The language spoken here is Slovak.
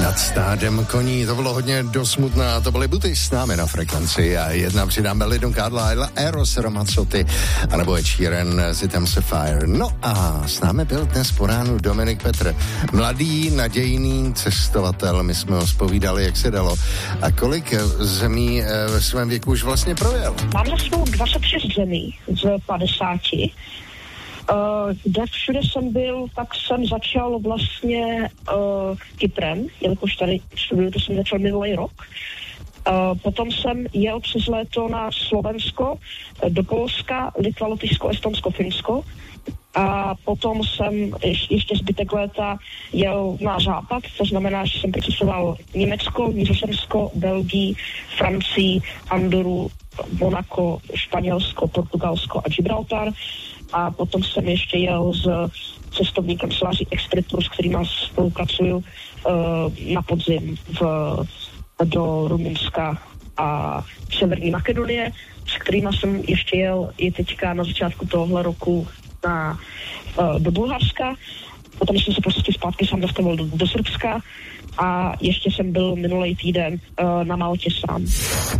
Nad stádem koní, to bylo hodně dosmutná, to byly Buty s námi na frekvenci a jedna přidáme Lidon Carlisle, Eros Ramazzotti anebo Ed Sheeran s hitem Sapphire. No a s námi byl dnes po ránu Dominik Petr, mladý, nadějný cestovatel, my jsme ho zpovídali, jak se dalo a kolik zemí ve svém věku už vlastně projel. Mám za svou 26 zemí z 50. Kde všude jsem byl, tak jsem začal vlastně Kyprem, jelikož tady studuju, to jsem začal minulý rok. Potom jsem jel přes léto na Slovensko, do Polska, Litva, Lotyšsko, Estonsko, Finsko. A potom jsem ještě zbytek léta jel na západ, to znamená, že jsem procesoval Německo, Nizozemsko, Belgii, Francii, Andoru, Monako, Španělsko, Portugalsko a Gibraltar. A potom jsem ještě jel s cestovníkem Sláří Express, s kterým spolupracuju na podzim do Rumunska a Severní Makedonie, s kterými jsem ještě jel i teďka na začátku tohohle roku do Bulharska. Potom jsem se prostě zpátky sám dostavil do Srbska a ještě jsem byl minulý týden na Maltě sám.